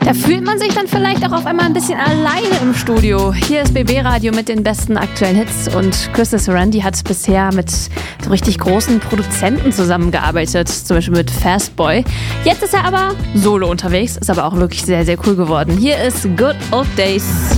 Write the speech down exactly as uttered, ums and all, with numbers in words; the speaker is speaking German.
Da fühlt man sich dann vielleicht auch auf einmal ein bisschen alleine im Studio. Hier ist B B Radio mit den besten aktuellen Hits und Crystal Sarandon hat bisher mit so richtig großen Produzenten zusammengearbeitet, zum Beispiel mit Fastboy. Jetzt ist er aber solo unterwegs, ist aber auch wirklich sehr, sehr cool geworden. Hier ist Good Old Days.